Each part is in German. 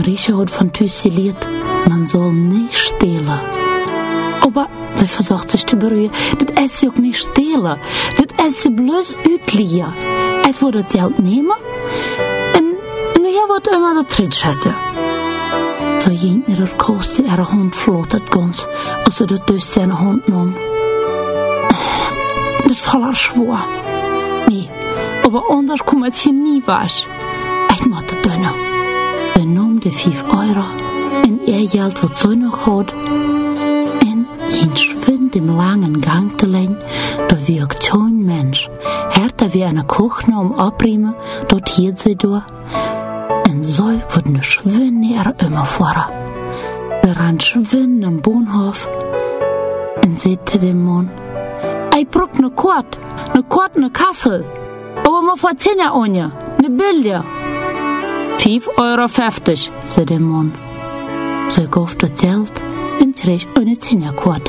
Marisha hat von Tüß gelehrt, man soll nicht stehlen. Aber sie versucht sich zu berühren, das ist ja auch nicht stehlen, das ist sie bloß utliehen. Es wird das Geld nehmen und hier wird immer der Tritt schätzen. So ging mir der Kost, ihre Hund flotet ganz, als sie das durch seine Hund nahm. Das voller schwor. Nee, aber anders kommt es hier nie was. Ich musste dünner. Dann nahm die 5 Euro und ihr Geld, was sie noch hat, und ihn schwind im langen Gang zu legen, da wirkt kein Mensch. Härter wie eine Kuchne abriemen, dort hielt sie durch. Und so wird ne schwind ihre immer vor. Wir ran schwind am Bahnhof und sagte dem Mann, ich brauch ne Kort, ne Kassel. Aber mal vor 10 Jahren, ne Bilder. 5,50 Euro, sagte der Mann. Sie gab das Geld und krieg eine 10er-Kort.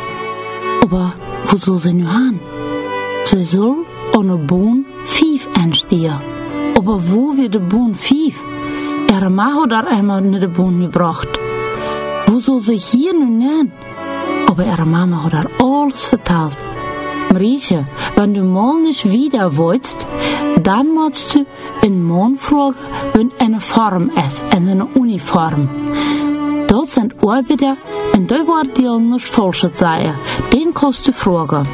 Aber wo soll sie nu hin? Sie soll an der Bahn 5 anstehen. Aber wo wird die Bahn 5? Ihre Mann hat da einmal nicht die Bahn gebracht. Wo soll sie hier nun hin? Aber ihre Mama hat da alles vertelt. Marisha, wenn du mal nicht wieder willst, dann musst du einen Mann fragen, wenn eine Form ist, eine Uniform. Dort sind Arbeiter und da wird dir nicht falsch sein. Den kannst du fragen.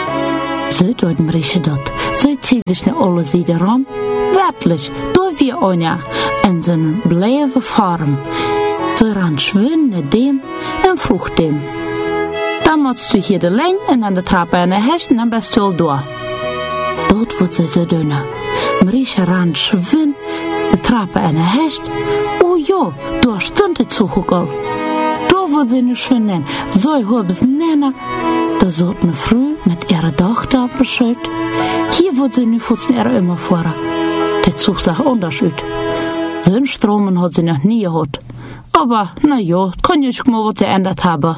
So tut Marisha dort. So zieht sich nicht alles wieder rum. Wirklich, da wie einer in so einer bleiben Form. So ran schwinden dem und frucht dem. Dann musst du hier de Länge und an der Trappe eine Hecht und dann bist du all da. Dort wird sie so dünner. Marisha ran schwind, die Trappe eine Hecht. Oh ja, da stund die Zuhugel. Da wird sie nicht schwinden. So hob sie nennen. Da sollt ne früh mit ihrer Tochter beschütt. Hier wird sie nicht futzen ihre immer vor. Der Zug sah anders aus. So einen Stromen hat sie noch nie gehabt. Aber, na ja, kann ich mal was geändert haben.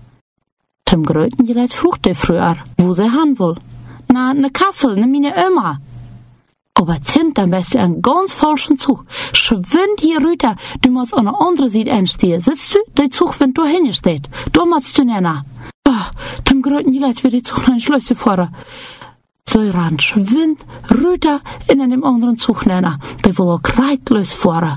Zum Gröten geleit frucht der früher, wo sie hin will. Na, ne Kassel, ne meine Oma. Aber zint, dann bist du einen ganz falschen Zug. Schwind hier rüber, du musst an der anderen Seite einstehen. Sitzt du, der Zug, wenn du hinsteht. Da musst du nennen. Zum Gröten geleit wird der Zug noch ein Schlüssel vor. So ran schwind, rüber in dem anderen Zug nennen. Der will auch kreitlos vor.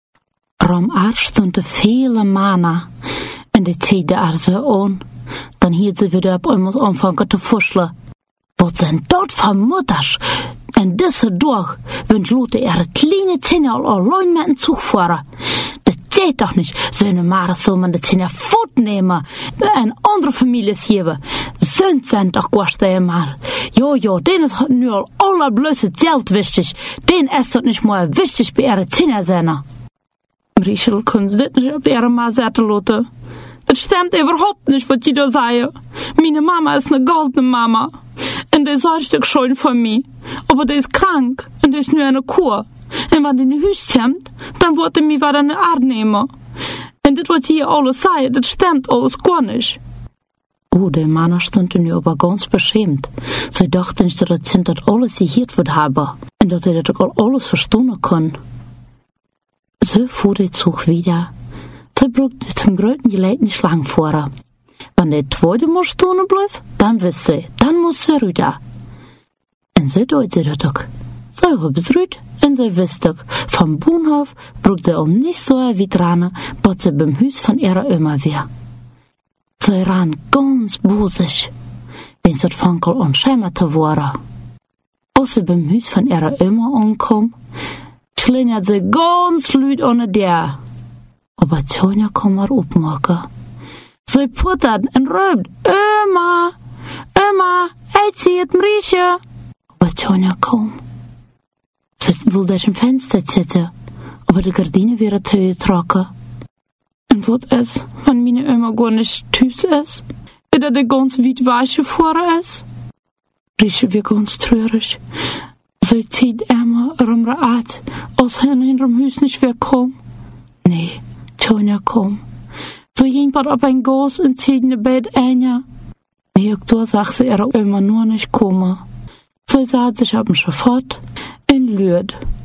Rom Arsch stund viele Mana. Und die zieht so an. Dann hielt sie wieder ab einmal anfangen zu fuscheln. Was sind dort für Mutters? Und diese durch, wenn Leute ihre kleine Zähne allein mit dem Zug fahren. Das geht doch nicht. So eine Mare soll man die Zähne fortnehmen, eine andere Familie geben. Söhne sind doch gar mal. Jo, denen ist nur allerblöße Geld wichtig. Denen ist doch nicht mal wichtig bei ihren Zähne sein. Rieschel können sie das nicht auf ihre Mann sagen, Leute. Das stimmt überhaupt nicht, was die da sagen. Meine Mama ist eine goldene Mama. Und die sorgt sich schon für mich. Aber die ist krank. Und die ist nur eine Kur. Und wenn die in die Hüs kommt, dann wird die mich wieder eine Art nehmen. Und das, was hier alles sagen, das stimmt alles gar nicht. Oh, der Mann stand nun aber ganz beschämt. Sie dachten nicht, dass das Kind das alles gehört wird haben. Und dass er das auch alles verstehen kann. So fuhr der Zug wieder. Sie brauchte zum größten Geleit nicht lang vor. Wenn der zweite mal stehen bleibt, dann wisst sie, dann muss sie rüber. Und so tut sie das auch. So hab es rüber und sie wisst auch, vom Bahnhof braucht sie auch nicht so weit ran, bis sie beim Haus von ihrer Oma war. Sie ran ganz bosig, wenn sie Fankel und schämerte wurde. Als sie beim Haus von ihrer Oma ankam, schlingert sie ganz laut ohne der. Aber Tonja kann mal aufmachen. Sie puttert und rübt, Oma, ich sehe Marisha. Aber Tonja kaum. Sie wollte durch ein Fenster sitzen, aber die Gardine wäre zugetragen. Und was ist, wenn meine Oma gar nicht tüß ist? Oder der ganz weit weiche vor ist? Marisha wird ganz traurig. Sie zieht immer um ihre Art, als hinter dem Haus nicht wegkommt. Nee, Tonja kom. So jemand auf ein Gas und zieht in das Bett ein. Nee, auch sagt sie ihre Oma nur nicht kommen. Sie sah sich auf dem Schafott und lürt.